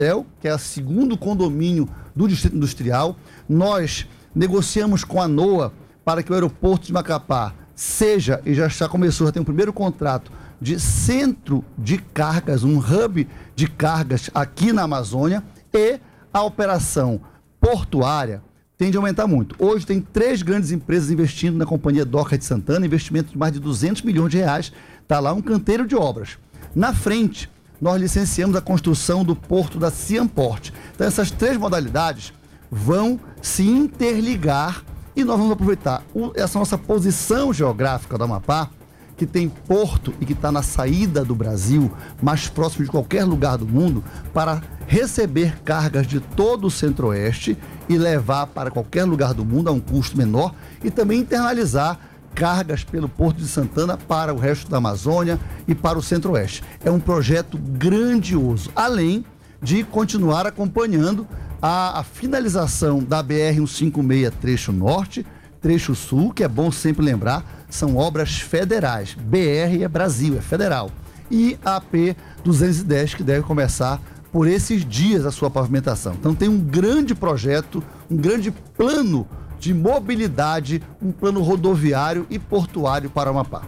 que é o segundo condomínio do Distrito Industrial. Nós negociamos com a NOA para que o aeroporto de Macapá seja, e já começou, já tem um primeiro contrato de centro de cargas, um hub de cargas aqui na Amazônia, e a operação portuária tende a aumentar muito. Hoje tem 3 grandes empresas investindo na Companhia Doca de Santana, investimento de mais de 200 milhões de reais, está lá um canteiro de obras. Na frente, nós licenciamos a construção do porto da Ciamport. Então essas 3 modalidades vão se interligar e nós vamos aproveitar essa nossa posição geográfica do Amapá, que tem porto e que está na saída do Brasil, mais próximo de qualquer lugar do mundo, para receber cargas de todo o Centro-Oeste e levar para qualquer lugar do mundo a um custo menor, e também internalizar cargas pelo Porto de Santana para o resto da Amazônia e para o Centro-Oeste. É um projeto grandioso, além de continuar acompanhando a finalização da BR-156 trecho norte, trecho sul, que é bom sempre lembrar, são obras federais. BR é Brasil, é federal. E a AP-210, que deve começar por esses dias a sua pavimentação. Então tem um grande projeto, um grande plano de mobilidade, um plano rodoviário e portuário para o Amapá.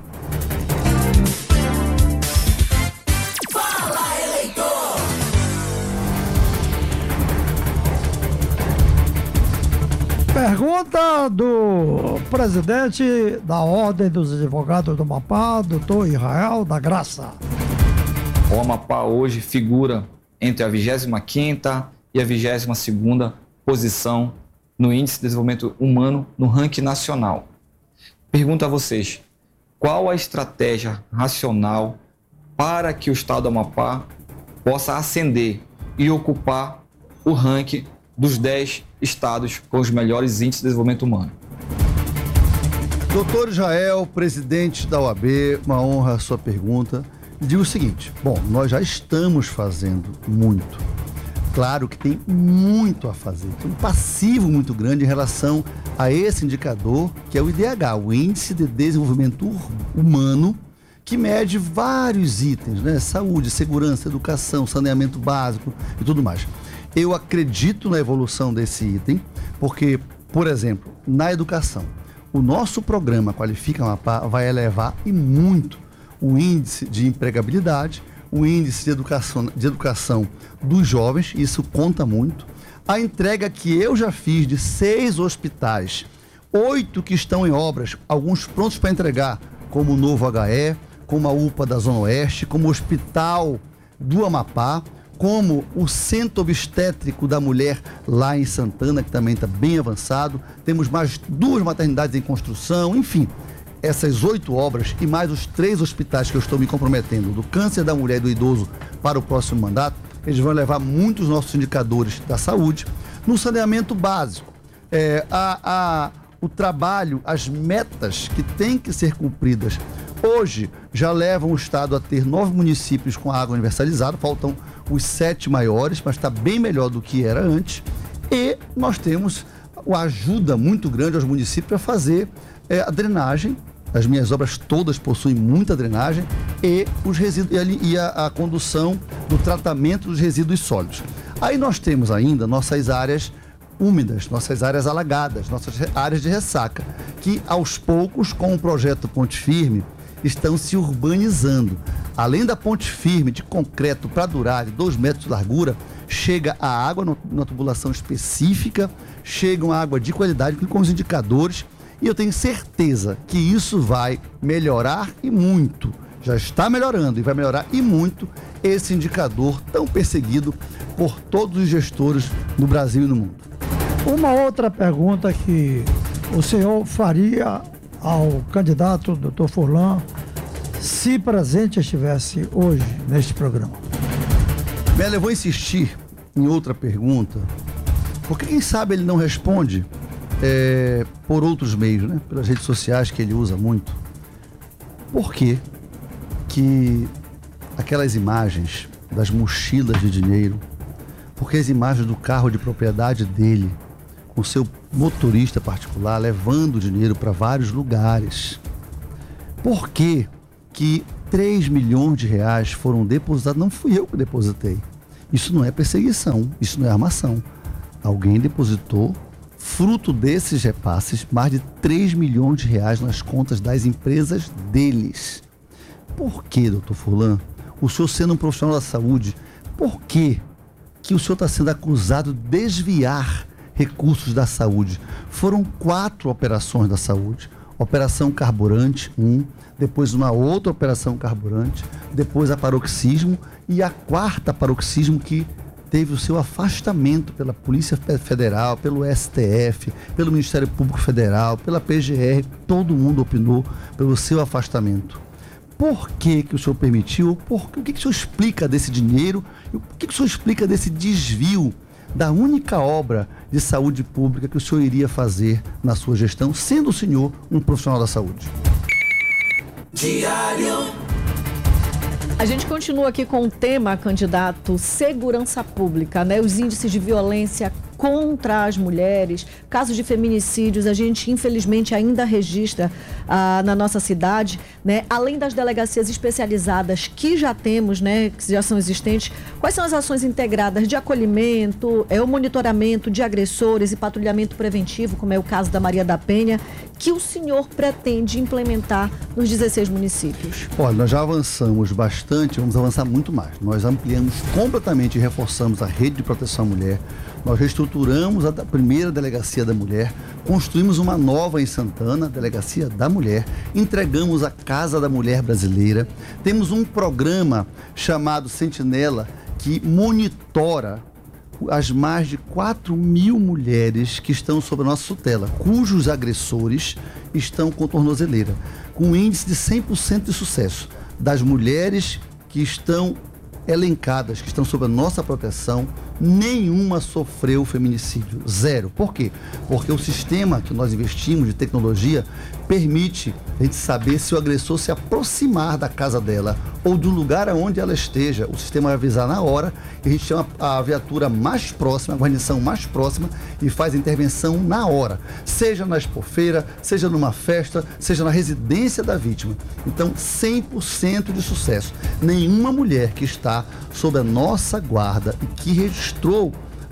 Pergunta do presidente da Ordem dos Advogados do Amapá, doutor Israel da Graça. O Amapá hoje figura entre a 25ª e a 22ª posição no Índice de Desenvolvimento Humano no ranking nacional. Pergunto a vocês, qual a estratégia racional para que o estado do Amapá possa ascender e ocupar o ranking dos 10 estados com os melhores índices de desenvolvimento humano? Doutor Israel, presidente da OAB, uma honra a sua pergunta. Digo o seguinte, bom, nós já estamos fazendo muito. Claro que tem muito a fazer, tem um passivo muito grande em relação a esse indicador, que é o IDH, o Índice de Desenvolvimento Humano, que mede vários itens, né? Saúde, segurança, educação, saneamento básico e tudo mais. Eu acredito na evolução desse item, porque, por exemplo, na educação, o nosso programa Qualifica Amapá vai elevar e muito o índice de empregabilidade, o índice de educação dos jovens, isso conta muito. A entrega que eu já fiz de 6 hospitais, 8 que estão em obras, alguns prontos para entregar, como o Novo HE, como a UPA da Zona Oeste, como o Hospital do Amapá, como o Centro Obstétrico da Mulher lá em Santana, que também está bem avançado. Temos mais 2 maternidades em construção, enfim. Essas 8 obras e mais os 3 hospitais que eu estou me comprometendo, do câncer da mulher e do idoso, para o próximo mandato, eles vão levar muitos nossos indicadores da saúde. No saneamento básico, o trabalho, as metas que têm que ser cumpridas, hoje já levam o estado a ter 9 municípios com água universalizada, faltam os 7 maiores, mas está bem melhor do que era antes. E nós temos uma ajuda muito grande aos municípios para fazer a drenagem. As minhas obras todas possuem muita drenagem e os resíduos e a condução do tratamento dos resíduos sólidos. Aí nós temos ainda nossas áreas úmidas, nossas áreas alagadas, nossas áreas de ressaca, que aos poucos, com o projeto Ponte Firme, estão se urbanizando. Além da ponte firme de concreto para durar de 2 metros de largura, chega a água numa tubulação específica, chega uma água de qualidade com os indicadores, e eu tenho certeza que isso vai melhorar e muito. Já está melhorando e vai melhorar e muito esse indicador tão perseguido por todos os gestores no Brasil e no mundo. Uma outra pergunta que o senhor faria ao candidato Dr. Furlan, se presente estivesse hoje neste programa? Melo, eu vou insistir em outra pergunta, porque quem sabe ele não responde por outros meios, né? Pelas redes sociais que ele usa muito. Por que aquelas imagens das mochilas de dinheiro, porque as imagens do carro de propriedade dele, com seu motorista particular, levando dinheiro para vários lugares, por que 3 milhões de reais foram depositados? Não fui eu que depositei. Isso não é perseguição, isso não é armação. Alguém depositou, fruto desses repasses, mais de 3 milhões de reais nas contas das empresas deles. Por que, doutor Furlan, o senhor sendo um profissional da saúde, por que o senhor está sendo acusado de desviar recursos da saúde? Foram 4 operações da saúde. Operação Carburante, depois uma outra Operação Carburante, depois a Paroxismo e a 4ª Paroxismo que teve o seu afastamento pela Polícia Federal, pelo STF, pelo Ministério Público Federal, pela PGR, todo mundo opinou pelo seu afastamento. Por que o senhor permitiu? O que o senhor explica desse dinheiro? O que o senhor explica desse desvio da única obra de saúde pública que o senhor iria fazer na sua gestão, sendo o senhor um profissional da saúde? Diário. A gente continua aqui com o tema, candidato, segurança pública, né? Os índices de violência contra as mulheres, casos de feminicídios, a gente infelizmente ainda registra na nossa cidade, né? Além das delegacias especializadas que já temos, né? Que já são existentes, quais são as ações integradas de acolhimento, o monitoramento de agressores e patrulhamento preventivo, como é o caso da Maria da Penha, que o senhor pretende implementar nos 16 municípios? Olha, nós já avançamos bastante, vamos avançar muito mais. Nós ampliamos completamente e reforçamos a rede de proteção à mulher. Nós reestruturamos a primeira delegacia da mulher, construímos uma nova em Santana, delegacia da mulher, entregamos a Casa da Mulher Brasileira, temos um programa chamado Sentinela que monitora as mais de 4 mil mulheres que estão sob a nossa tutela, cujos agressores estão com tornozeleira, com um índice de 100% de sucesso. Das mulheres que estão elencadas, que estão sob a nossa proteção, nenhuma sofreu feminicídio, 0. Por quê? Porque o sistema que nós investimos de tecnologia permite a gente saber se o agressor se aproximar da casa dela ou do lugar aonde ela esteja. O sistema vai avisar na hora e a gente chama a viatura mais próxima, a guarnição mais próxima e faz a intervenção na hora, seja na expofeira, seja numa festa, seja na residência da vítima. Então, 100% de sucesso. Nenhuma mulher que está sob a nossa guarda e que registrou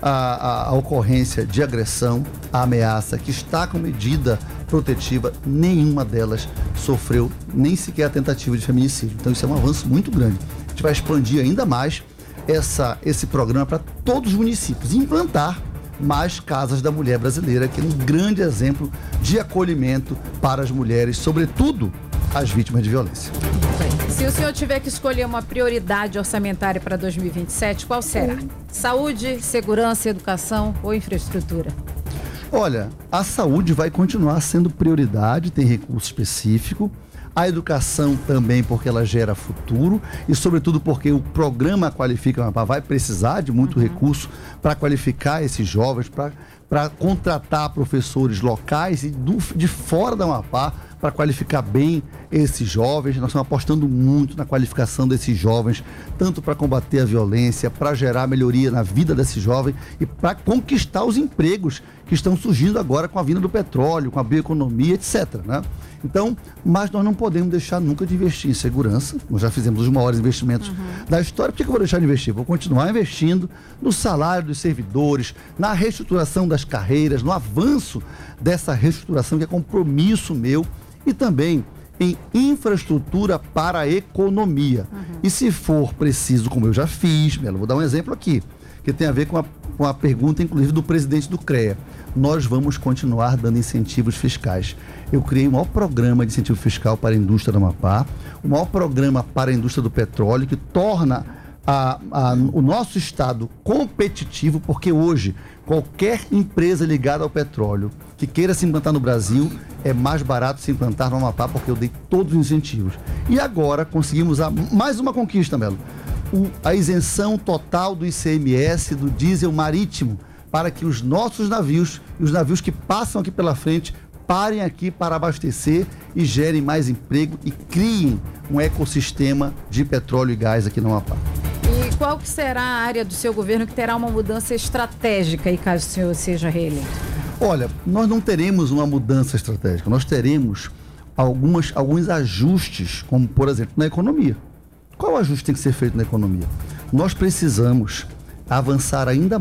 a ocorrência de agressão, a ameaça, que está com medida protetiva, nenhuma delas sofreu nem sequer a tentativa de feminicídio. Então isso é um avanço muito grande. A gente vai expandir ainda mais esse programa para todos os municípios e implantar mais casas da mulher brasileira, que é um grande exemplo de acolhimento para as mulheres, sobretudo as vítimas de violência. Se o senhor tiver que escolher uma prioridade orçamentária para 2027, qual será? Saúde, segurança, educação ou infraestrutura? Olha, a saúde vai continuar sendo prioridade, tem recurso específico. A educação também, porque ela gera futuro e, sobretudo, porque o programa Qualifica Amapá vai precisar de muito recurso para qualificar esses jovens, para contratar professores locais e de fora da Amapá para qualificar bem esses jovens. Nós estamos apostando muito na qualificação desses jovens, tanto para combater a violência, para gerar melhoria na vida desses jovens e para conquistar os empregos que estão surgindo agora com a vinda do petróleo, com a bioeconomia, etc., né? Então, mas nós não podemos deixar nunca de investir em segurança. Nós já fizemos os maiores investimentos da história. Por que eu vou deixar de investir? Vou continuar investindo no salário dos servidores, na reestruturação das carreiras, no avanço dessa reestruturação, que é compromisso meu, e também em infraestrutura para a economia. E se for preciso, como eu já fiz, Melo, vou dar um exemplo aqui, que tem a ver com a pergunta, inclusive, do presidente do CREA. Nós vamos continuar dando incentivos fiscais. Eu criei o maior programa de incentivo fiscal para a indústria do Amapá, o maior programa para a indústria do petróleo, que torna o nosso estado competitivo, porque hoje qualquer empresa ligada ao petróleo que queira se implantar no Brasil, é mais barato se implantar no Amapá, porque eu dei todos os incentivos. E agora conseguimos mais uma conquista, Melo. A isenção total do ICMS do diesel marítimo, para que os nossos navios e os navios que passam aqui pela frente parem aqui para abastecer e gerem mais emprego e criem um ecossistema de petróleo e gás aqui no Amapá. E qual que será a área do seu governo que terá uma mudança estratégica e caso o senhor seja reeleito? Olha, nós não teremos uma mudança estratégica, nós teremos alguns ajustes, como por exemplo na economia. Qual ajuste tem que ser feito na economia? Nós precisamos avançar ainda